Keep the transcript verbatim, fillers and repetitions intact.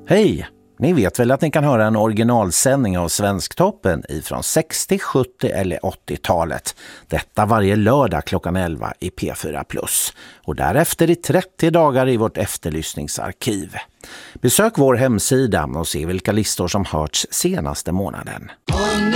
Hej! Ni vet väl att ni kan höra en originalsändning av Svensktoppen ifrån sextio-, sjuttio- eller åttiotalet. Detta varje lördag klockan elva i P fyra plus. Och därefter i trettio dagar i vårt efterlyssningsarkiv. Besök vår hemsida och se vilka listor som hörts senaste månaden. Och nu